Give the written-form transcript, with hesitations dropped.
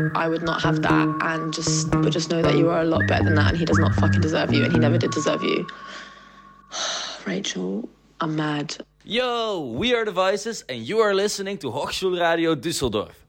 I would not have that, and just know that you are a lot better than that, and he does not fucking deserve you, and he never did deserve you. Rachel, I'm mad. Yo, we are the Vices and you are listening to Hochschulradio Düsseldorf.